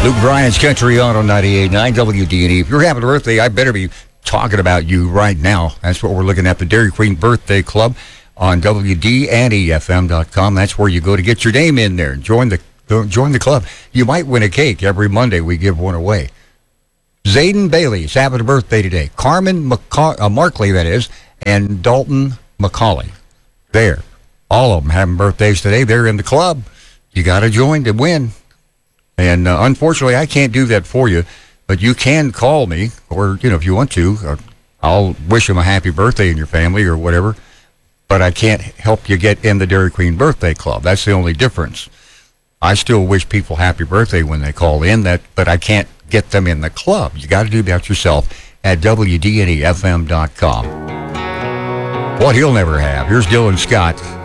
Luke Bryan's Country on 98.9 WDNE. If you're having a birthday, I better be talking about you right now. That's what we're looking at, the Dairy Queen Birthday Club on WDNEFM.com. That's where you go to get your name in there and join the club. You might win a cake. Every Monday we give one away. Zayden Bailey is having a birthday today. Carmen Markley, that is, and Dalton McCauley. There. All of them having birthdays today. They're in the club. You got to join to win. And unfortunately, I can't do that for you, but you can call me, or, if you want to, I'll wish them a happy birthday in your family or whatever, but I can't help you get in the Dairy Queen Birthday Club. That's the only difference. I still wish people happy birthday when they call in, but I can't get them in the club. You got to do that yourself at WDNEFM.com. What he'll never have. Here's Dylan Scott.